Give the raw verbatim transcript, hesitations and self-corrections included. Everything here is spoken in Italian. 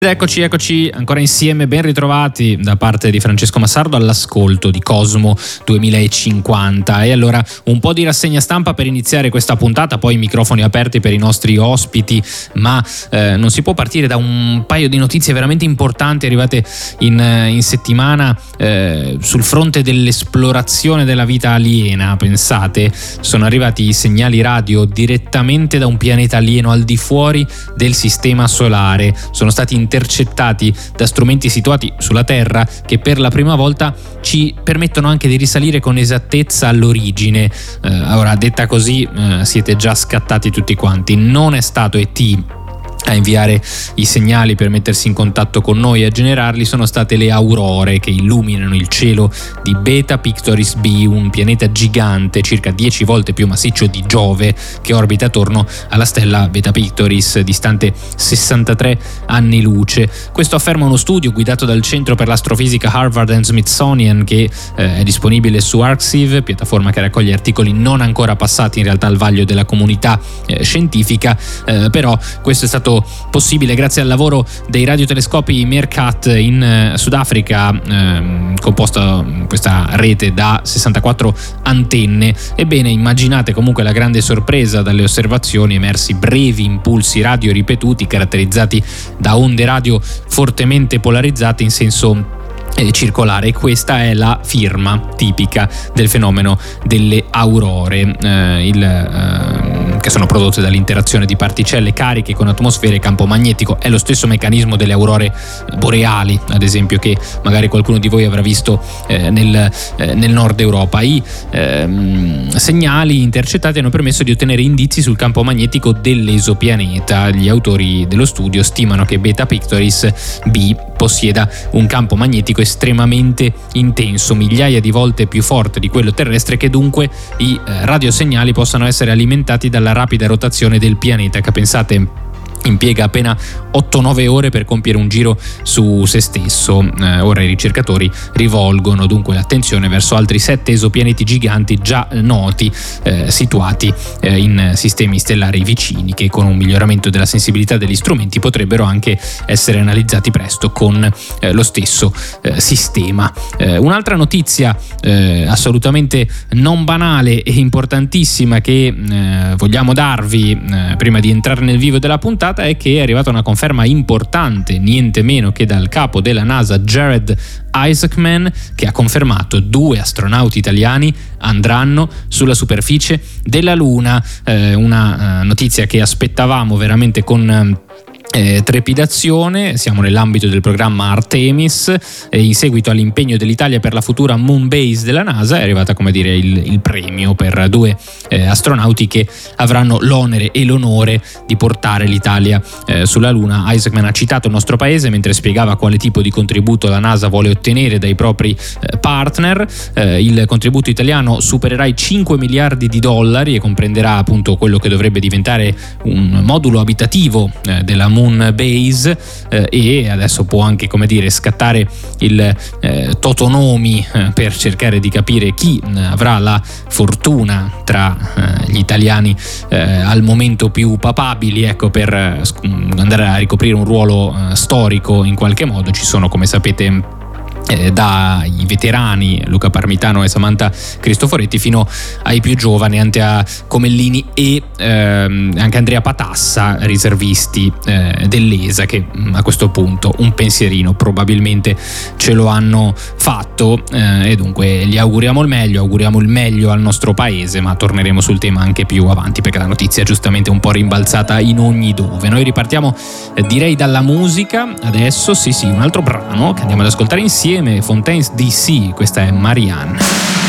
Eccoci, eccoci ancora insieme, ben ritrovati da parte di Francesco Massardo all'ascolto di Cosmo duemilacinquanta. E allora un po' di rassegna stampa per iniziare questa puntata, poi microfoni aperti per i nostri ospiti, ma eh, non si può partire da un paio di notizie veramente importanti arrivate in, in settimana eh, sul fronte dell'esplorazione della vita aliena. Pensate, sono arrivati i segnali radio direttamente da un pianeta alieno al di fuori del sistema solare, sono stati intercettati da strumenti situati sulla Terra che per la prima volta ci permettono anche di risalire con esattezza all'origine. Eh, ora, detta così, eh, siete già scattati tutti quanti. Non è stato E T a inviare i segnali per mettersi in contatto con noi e a generarli, sono state le aurore che illuminano il cielo di Beta Pictoris B, un pianeta gigante circa dieci volte più massiccio di Giove che orbita attorno alla stella Beta Pictoris, distante sessantatré anni luce. Questo afferma uno studio guidato dal Centro per l'Astrofisica Harvard and Smithsonian che eh, è disponibile su Arxiv, piattaforma che raccoglie articoli non ancora passati in realtà al vaglio della comunità eh, scientifica, eh, però questo è stato possibile grazie al lavoro dei radiotelescopi Meerkat in eh, Sudafrica, eh, composta questa rete da sessantaquattro antenne. Ebbene, immaginate comunque la grande sorpresa dalle osservazioni: emersi brevi impulsi radio ripetuti caratterizzati da onde radio fortemente polarizzate in senso circolare, e questa è la firma tipica del fenomeno delle aurore, eh, il, eh, che sono prodotte dall'interazione di particelle cariche con atmosfera e campo magnetico. È lo stesso meccanismo delle aurore boreali, ad esempio, che magari qualcuno di voi avrà visto eh, nel, eh, nel nord Europa. I eh, segnali intercettati hanno permesso di ottenere indizi sul campo magnetico dell'esopianeta. Gli autori dello studio stimano che Beta Pictoris B possieda un campo magnetico estremamente intenso, migliaia di volte più forte di quello terrestre, che dunque i eh, radiosegnali possano essere alimentati dalla rapida rotazione del pianeta, che pensate impiega appena otto nove ore per compiere un giro su se stesso. Eh, ora i ricercatori rivolgono dunque l'attenzione verso altri sette esopianeti giganti già noti, eh, situati eh, in sistemi stellari vicini, che con un miglioramento della sensibilità degli strumenti potrebbero anche essere analizzati presto con eh, lo stesso eh, sistema. Eh, un'altra notizia eh, assolutamente non banale e importantissima che eh, vogliamo darvi eh, prima di entrare nel vivo della puntata è che è arrivata una conferma importante, niente meno che dal capo della NASA Jared Isaacman, che ha confermato due astronauti italiani andranno sulla superficie della Luna. Eh, una uh, notizia che aspettavamo veramente con uh, Eh, trepidazione. Siamo nell'ambito del programma Artemis e in seguito all'impegno dell'Italia per la futura Moon Base della NASA è arrivata, come dire, il, il premio per due eh, astronauti che avranno l'onere e l'onore di portare l'Italia eh, sulla Luna. Isaacman ha citato il nostro paese mentre spiegava quale tipo di contributo la NASA vuole ottenere dai propri eh, partner. Eh, il contributo italiano supererà i cinque miliardi di dollari e comprenderà appunto quello che dovrebbe diventare un modulo abitativo eh, della Moon Base, eh, e adesso può anche, come dire, scattare il eh, totonomi eh, per cercare di capire chi eh, avrà la fortuna tra eh, gli italiani eh, al momento più papabili, ecco, per eh, andare a ricoprire un ruolo eh, storico in qualche modo. Ci sono, come sapete, Eh, dai veterani Luca Parmitano e Samantha Cristoforetti fino ai più giovani Antea Comellini e ehm, anche Andrea Patassa, riservisti eh, dell'E S A, che mh, a questo punto un pensierino probabilmente ce lo hanno fatto, eh, e dunque gli auguriamo il meglio, auguriamo il meglio al nostro paese, ma torneremo sul tema anche più avanti perché la notizia è giustamente un po' rimbalzata in ogni dove. Noi ripartiamo eh, direi dalla musica adesso, sì sì, un altro brano che andiamo ad ascoltare insieme, Fontaines D C, questa è Marianne.